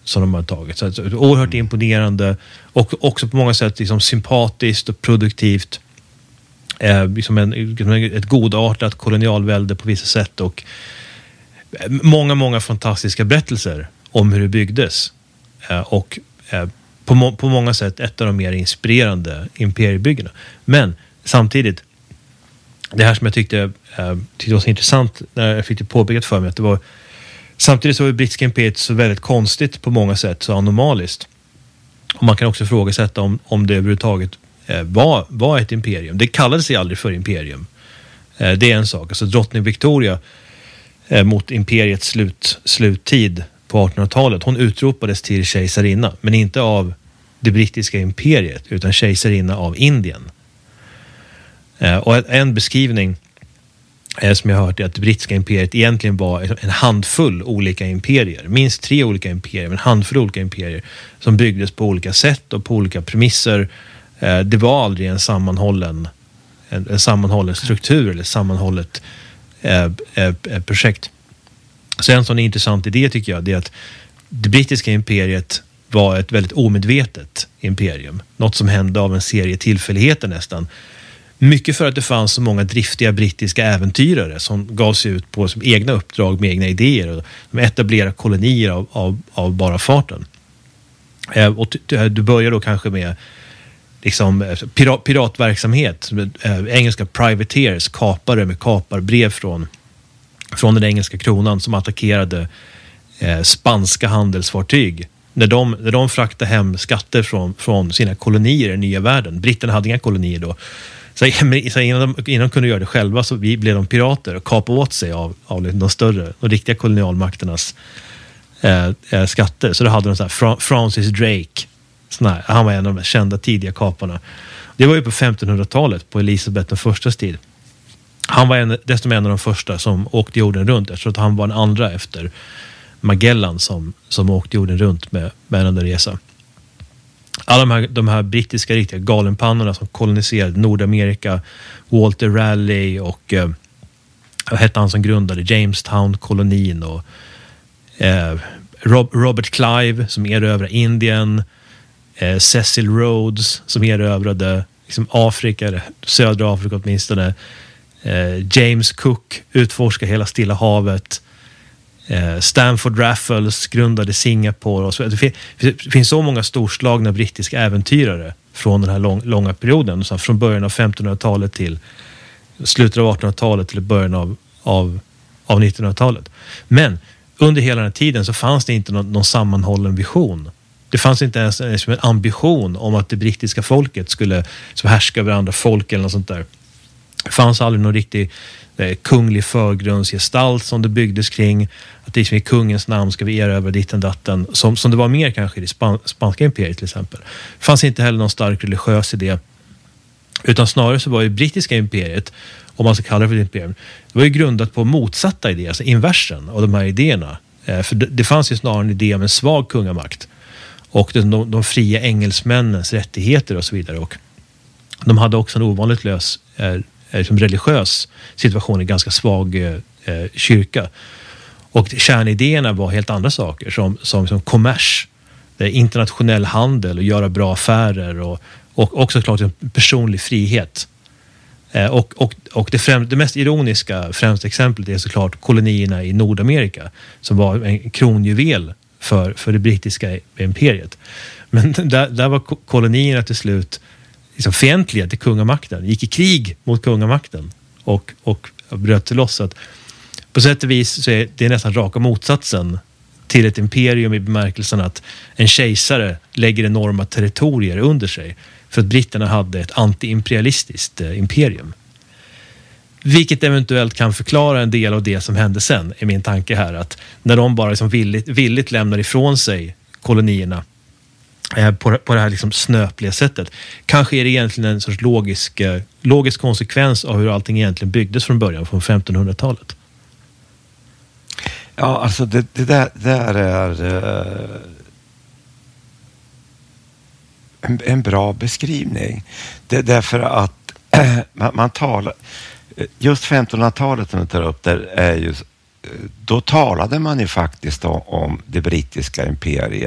som de har tagit. Så att, oerhört imponerande och också på många sätt liksom sympatiskt och produktivt. Liksom ett godartat kolonialvälde på vissa sätt och många fantastiska berättelser om hur det byggdes. Och på många sätt ett av de mer inspirerande imperiebyggena. Men samtidigt, det här som jag tyckte var så intressant när jag fick det påbyggt för mig, att det var samtidigt så var det brittiska imperiet så väldigt konstigt på många sätt, så anomaliskt. Och man kan också ifrågasätta om det överhuvudtaget var ett imperium. Det kallades sig aldrig för imperium. Det är en sak. Alltså drottning Victoria mot imperiets sluttid på 1800-talet, hon utropades till kejsarinna, men inte av det brittiska imperiet utan kejsarinna av Indien. Och en beskrivning som jag har hört är att det brittiska imperiet egentligen var en handfull olika imperier, minst 3 olika imperier, en handfull olika imperier som byggdes på olika sätt och på olika premisser. Det var aldrig en sammanhållen struktur eller sammanhållet projekt. Så en sån intressant idé tycker jag, det är att det brittiska imperiet var ett väldigt omedvetet imperium. Något som hände av en serie tillfälligheter nästan. Mycket för att det fanns så många driftiga brittiska äventyrare som gav sig ut på som egna uppdrag med egna idéer. Och de etablerade kolonier av bara farten. Och du börjar då kanske med liksom piratverksamhet. Engelska privateers, kapare med kaparbrev från den engelska kronan som attackerade spanska handelsfartyg. När de fraktade hem skatter från sina kolonier i nya världen. Britterna hade inga kolonier då. Så innan de kunde göra det själva så blev de pirater och kapade åt sig av de riktiga kolonialmakternas skatter. Så då hade de så här Francis Drake. Han var en av de kända tidiga kaparna. Det var ju på 1500-talet på Elisabeth den förstas tid. Han var dessutom en av de första som åkte jorden runt. Jag tror att han var den andra efter Magellan som åkte jorden runt med en där resa. Alla de här brittiska riktiga galenpannorna som koloniserade Nordamerika, Walter Raleigh och vad hette han som grundade Jamestown-kolonin och Robert Clive som erövrade Indien, Cecil Rhodes som erövrade liksom Afrika, eller södra Afrika åtminstone, James Cook utforskade hela Stilla havet, Stanford Raffles grundade Singapore och så. Det finns så många storslagna brittiska äventyrare från den här långa perioden, så från början av 1500-talet till slutet av 1800-talet till början av 1900-talet. Men under hela den här tiden så fanns det inte någon sammanhållen vision. Det fanns inte ens en ambition om att det brittiska folket skulle härska över andra folk eller något sånt där. Det fanns aldrig någon riktig kunglig förgrundsgestalt som det byggdes kring. Att det i kungens namn ska vi erövra ditten datten. Som det var mer kanske i det spanska imperiet till exempel. Det fanns inte heller någon stark religiös idé. Utan snarare så var ju brittiska imperiet, om man ska kalla det för ett imperium, det var ju grundat på motsatta idéer, alltså inversen av de här idéerna. För det fanns ju snarare en idé om en svag kungamakt. Och de fria engelsmännens rättigheter och så vidare. Och de hade också en ovanligt som religiös situation i ganska svag kyrka. Och kärnidéerna var helt andra saker som kommers, internationell handel och göra bra affärer och också klart personlig frihet. Och det mest ironiska främsta exemplet är såklart kolonierna i Nordamerika som var en kronjuvel för det brittiska imperiet. Men där var kolonierna till slut liksom fientliga till kungamakten, gick i krig mot kungamakten och bröt till loss. Att på sätt och vis så är det nästan raka motsatsen till ett imperium i bemärkelsen att en kejsare lägger enorma territorier under sig, för att britterna hade ett anti-imperialistiskt imperium. Vilket eventuellt kan förklara en del av det som hände sen, är min tanke här, att när de bara liksom villigt lämnar ifrån sig kolonierna på det här liksom snöpliga sättet, kanske är det egentligen en sorts logisk konsekvens av hur allting egentligen byggdes från början, från 1500-talet. Ja, alltså det där är en bra beskrivning. Det är därför att man talar, just 1500-talet som du tar upp där, är ju, då talade man ju faktiskt om det brittiska imperiet